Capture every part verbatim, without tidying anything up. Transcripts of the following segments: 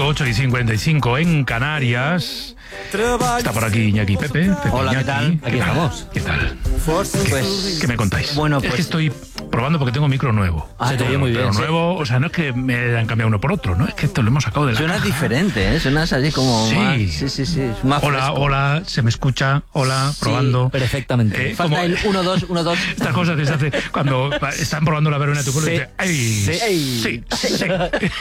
ocho y cincuenta y cinco en Canarias. Está por aquí Iñaki Pepe. Pepe Hola, Iñaki. ¿qué tal? Aquí estamos. ¿Qué tal? ¿Qué, Pues, ¿Qué me contáis? bueno, es pues- que estoy probando porque tengo micro nuevo. Ah, te oye muy bien, Pero sí. nuevo, o sea, no es que me han cambiado uno por otro, ¿no? Es que esto lo hemos sacado de la Suenas caja. diferente, ¿eh? Suenas así como Sí. más... Sí, sí, sí. es Más Hola, fresco. hola, se me escucha. Hola, Sí, probando. Perfectamente. Eh, Falta como- el uno dos, uno dos. Estas cosas que se hace cuando están probando la verbena de tu pueblo Sí, y dice, ¡ay! sí, Sí, sí.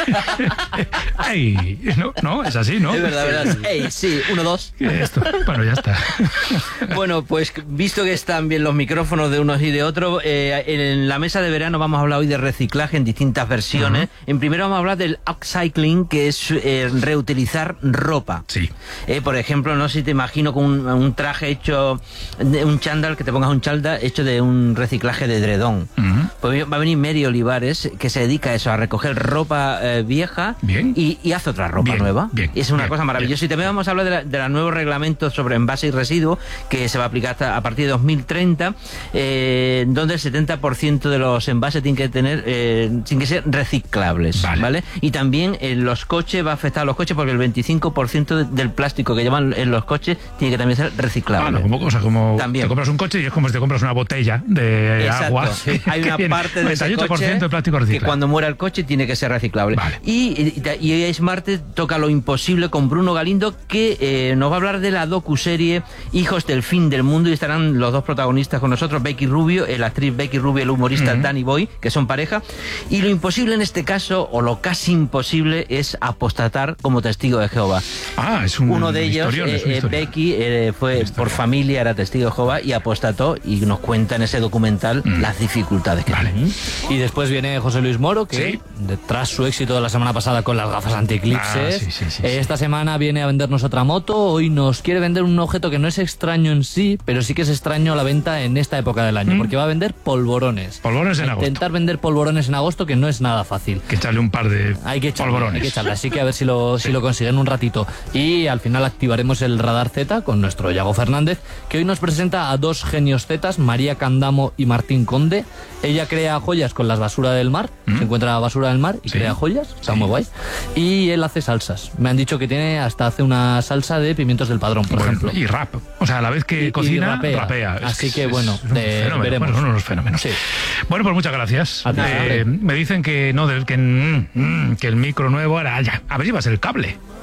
¡Ay! No, no, es así, ¿no? Es verdad, verdad. Ey, sí, uno dos. Esto, bueno, ya está. Bueno, pues visto que están bien los micrófonos de unos y de otros, eh, en la mesa de verano vamos a hablar hoy de reciclaje en distintas versiones. Uh-huh. En primero vamos a hablar del upcycling, que es eh, reutilizar ropa. Sí. Eh, por ejemplo, no sé si te imagino con un, un traje hecho, de un chándal, que te pongas un chándal hecho de un reciclaje de edredón. Uh-huh. Pues va a venir Mary Olivares, que se dedica a eso, a recoger ropa eh, vieja Bien. Y, y hace otra ropa Bien, nueva. bien, Y es una bien, cosa maravillosa. bien. Y también vamos a hablar de, la, de los nuevos reglamentos sobre envases y residuos, que se va a aplicar hasta a partir de dos mil treinta, eh, donde el setenta por ciento de los envases tienen que tener, eh, tienen que ser reciclables. Vale. ¿Vale? Y también en los coches va a afectar a los coches porque el veinticinco por ciento de, del plástico que llevan en los coches tiene que también ser reciclable. Ah, no, como, o sea, como También. te compras un coche y es como si te compras una botella de Exacto. agua. Hay que una tiene parte de ese noventa y ocho por ciento coche de plástico que reciclable. cuando muera el coche tiene que ser reciclable. Vale. Y, y, y Smart toca lo imposible con Bruno Galindo, que eh, nos va a hablar de la docuserie Hijos del Fin del Mundo, y estarán los dos protagonistas con nosotros, Becky Rubio, la actriz Becky Rubio, el humorista Uh-huh. Danny Boy, que son pareja. Y lo imposible en este caso, o lo casi imposible, es apostatar como testigo de Jehová. Ah, es un Uno de ellos, historión, es un eh, eh, historión. Becky, eh, fue por familia, era testigo de Jehová y apostató, y nos cuenta en ese documental Mm. las dificultades que Vale. tiene. Y después viene José Luis Moro, que Sí. tras su éxito de la semana pasada con las gafas antieclipses, Ah, sí, sí, sí, eh, esta semana viene a vendernos otra moto. Hoy nos quiere vender un objeto que no es extraño en sí, pero sí que es extraño a la venta en esta época del año, Mm. porque va a vender polvorones. Polvorones en A agosto. Intentar vender polvorones en agosto, que no es nada fácil. Que echarle un par de Hay que echarle, polvorones. hay que echarle, así que a ver si lo, si lo consiguen un ratito. Y al final activaremos el Radar Z con nuestro Yago Fernández, que hoy nos presenta a dos genios Zetas, María Candamo y Martín Conde. Ella crea joyas con las basura del mar, ¿Mm? se encuentra la basura del mar y Sí. crea joyas, está Sí. muy guay. Y él hace salsas. Me han dicho que tiene hasta hace una salsa de pimientos del Padrón, por Bueno, ejemplo. y rap. O sea, a la vez que Y- y cocina, rapea. rapea. Es Así que, es bueno, un eh, fenómeno. veremos. Bueno, son unos fenómenos. Sí. Bueno, pues muchas gracias. A ti, Eh, hombre. me dicen que no, del- que, mm, mm, que el micro nuevo era ya. A ver si va a ser el cable.